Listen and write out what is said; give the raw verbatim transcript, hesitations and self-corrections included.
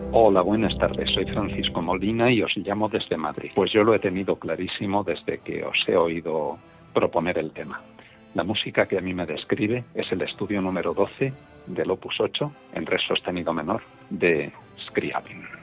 Hola, buenas tardes. Soy Francisco Molina y os llamo desde Madrid. Pues yo lo he tenido clarísimo desde que os he oído proponer el tema. La música que a mí me describe es el estudio número doce del opus ocho en re sostenido menor de Scriabin.